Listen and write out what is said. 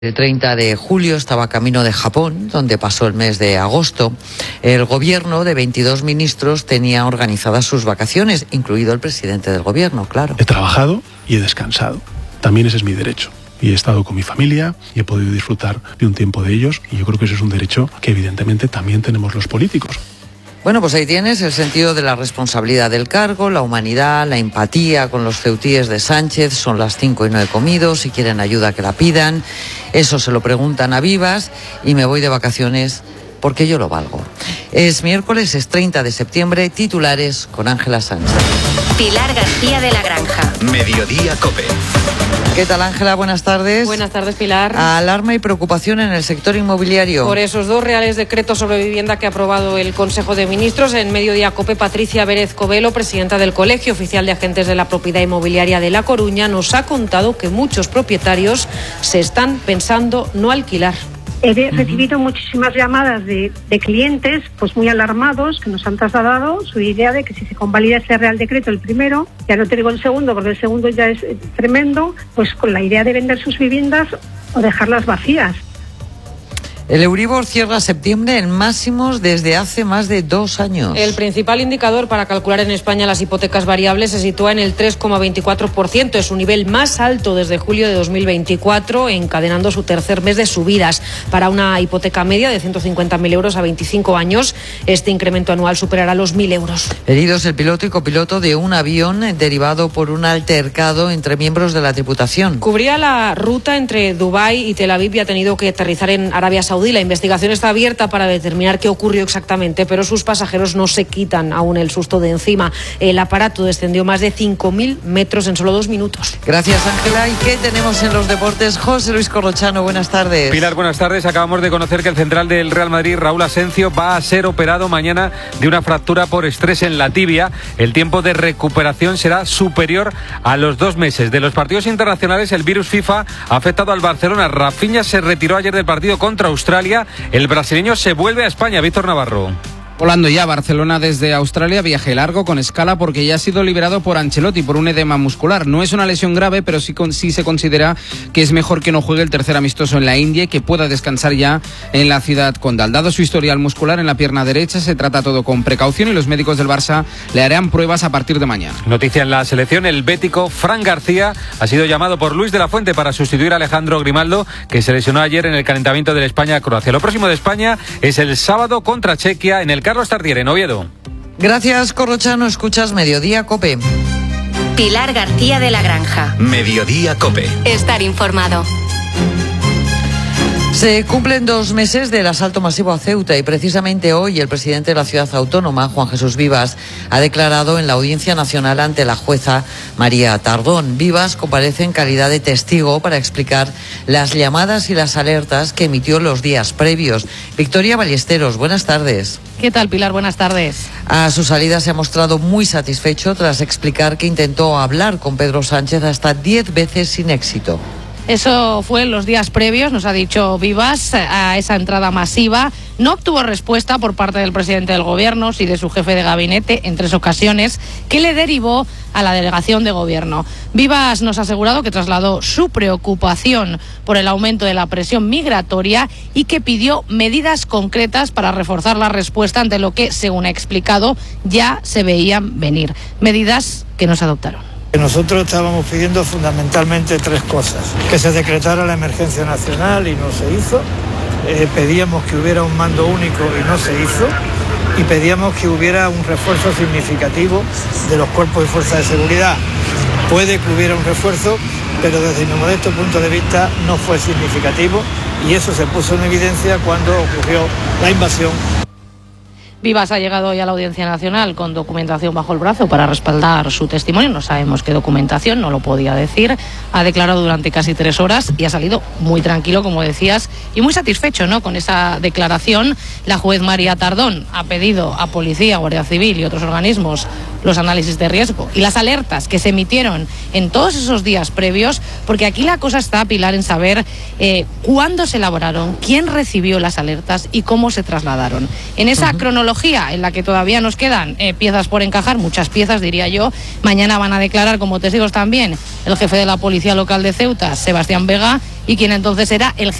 El 30 de julio estaba camino de Japón, donde pasó el mes de agosto. El gobierno de 22 ministros tenía organizadas sus vacaciones, incluido el presidente del gobierno, claro. He trabajado y he descansado. También ese es mi derecho. Y he estado con mi familia y he podido disfrutar de un tiempo de ellos. Y yo creo que ese es un derecho que evidentemente también tenemos los políticos. Bueno, pues ahí tienes el sentido de la responsabilidad del cargo, la humanidad, la empatía con los ceutíes de Sánchez. Son las 5 y no he comido, si quieren ayuda que la pidan. Eso se lo preguntan a Vivas y me voy de vacaciones porque yo lo valgo. Es miércoles, es 30 de septiembre, titulares con Ángela Sánchez. Pilar García de la Granja. Mediodía COPE. ¿Qué tal, Ángela? Buenas tardes. Buenas tardes, Pilar. Alarma y preocupación en el sector inmobiliario. Por esos dos reales decretos sobre vivienda que ha aprobado el Consejo de Ministros, en Mediodía COPE, Patricia Vélez Covelo, presidenta del Colegio Oficial de Agentes de la Propiedad Inmobiliaria de La Coruña, nos ha contado que muchos propietarios se están pensando no alquilar. He recibido muchísimas llamadas de clientes pues muy alarmados que nos han trasladado su idea de que si se convalida ese Real Decreto, el primero, ya no te digo el segundo porque el segundo ya es tremendo, pues con la idea de vender sus viviendas o dejarlas vacías. El Euribor cierra septiembre en máximos desde hace más de 2 años. El principal indicador para calcular en España las hipotecas variables se sitúa en el 3,24%. Es un nivel más alto desde julio de 2024, encadenando su tercer mes de subidas. Para una hipoteca media de 150.000 euros a 25 años, este incremento anual superará los 1.000 euros. Heridos el piloto y copiloto de un avión derivado por un altercado entre miembros de la tripulación. Cubría la ruta entre Dubái y Tel Aviv y ha tenido que aterrizar en Arabia Saudí. La investigación está abierta para determinar qué ocurrió exactamente, pero sus pasajeros no se quitan aún el susto de encima. El aparato descendió más de 5.000 metros en solo 2 minutos. Gracias, Ángela. ¿Y qué tenemos en los deportes? José Luis Corrochano, buenas tardes. Pilar, buenas tardes. Acabamos de conocer que el central del Real Madrid, Raúl Asencio, va a ser operado mañana de una fractura por estrés en la tibia. El tiempo de recuperación será superior a los 2 meses. De los partidos internacionales, el virus FIFA ha afectado al Barcelona. Rafinha se retiró ayer del partido contra Australia. El brasileño se vuelve a España. Víctor Navarro. Volando ya a Barcelona desde Australia, viaje largo con escala porque ya ha sido liberado por Ancelotti por un edema muscular. No es una lesión grave, pero sí se considera que es mejor que no juegue el tercer amistoso en la India y que pueda descansar ya en la ciudad condal. Dado su historial muscular en la pierna derecha, se trata todo con precaución y los médicos del Barça le harán pruebas a partir de mañana. Noticia en la selección, el bético Fran García ha sido llamado por Luis de la Fuente para sustituir a Alejandro Grimaldo, que se lesionó ayer en el calentamiento de España-Croacia. Lo próximo de España es el sábado contra Chequia en el Carlos Tartiere, en Oviedo. Gracias, Corrochano. Escuchas Mediodía COPE. Pilar García de la Granja. Mediodía COPE. Estar informado. Se cumplen 2 meses del asalto masivo a Ceuta y precisamente hoy el presidente de la ciudad autónoma, Juan Jesús Vivas, ha declarado en la Audiencia Nacional ante la jueza María Tardón. Vivas comparece en calidad de testigo para explicar las llamadas y las alertas que emitió los días previos. Victoria Ballesteros, buenas tardes. ¿Qué tal, Pilar? Buenas tardes. A su salida se ha mostrado muy satisfecho tras explicar que intentó hablar con Pedro Sánchez hasta 10 veces sin éxito. Eso fue en los días previos, nos ha dicho Vivas, a esa entrada masiva. No obtuvo respuesta por parte del presidente del gobierno, sí de su jefe de gabinete, en 3 ocasiones, que le derivó a la delegación de gobierno. Vivas nos ha asegurado que trasladó su preocupación por el aumento de la presión migratoria y que pidió medidas concretas para reforzar la respuesta ante lo que, según ha explicado, ya se veían venir. Medidas que no se adoptaron. Nosotros estábamos pidiendo fundamentalmente 3 cosas. Que se decretara la emergencia nacional y no se hizo. Pedíamos que hubiera un mando único y no se hizo. Y pedíamos que hubiera un refuerzo significativo de los cuerpos y fuerzas de seguridad. Puede que hubiera un refuerzo, pero desde mi modesto punto de vista no fue significativo y eso se puso en evidencia cuando ocurrió la invasión. Vivas ha llegado hoy a la Audiencia Nacional con documentación bajo el brazo para respaldar su testimonio. No sabemos qué documentación, no lo podía decir. Ha declarado durante casi 3 horas y ha salido muy tranquilo, como decías, y muy satisfecho, ¿no?, con esa declaración. La juez María Tardón ha pedido a Policía, Guardia Civil y otros organismos los análisis de riesgo y las alertas que se emitieron en todos esos días previos, porque aquí la cosa está, Pilar, en saber cuándo se elaboraron, quién recibió las alertas y cómo se trasladaron. En esa cronología en la que todavía nos quedan piezas por encajar, muchas piezas diría yo, mañana van a declarar como testigos también el jefe de la Policía Local de Ceuta, Sebastián Vega, y quien entonces era el